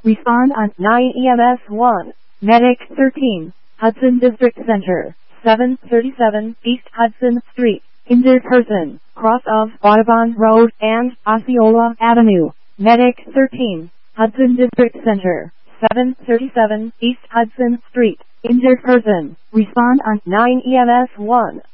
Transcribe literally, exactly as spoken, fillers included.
Respond on nine E M S one. Medic thirteen. Hudson District Center. seven thirty-seven East Hudson Street. Injured person. Cross of Audubon Road and Osceola Avenue. Medic thirteen. Hudson District Center. seven thirty-seven East Hudson Street. Injured person. Respond on nine E M S one.